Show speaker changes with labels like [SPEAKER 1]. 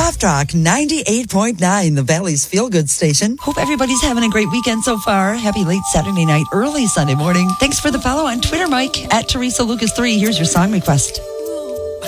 [SPEAKER 1] Soft Rock 98.9, the Valley's feel-good station. Hope everybody's having a great weekend so far. Happy late Saturday night, early Sunday morning. Thanks for the follow on Twitter, Mike, at Teresa Lucas 3. Here's your song request.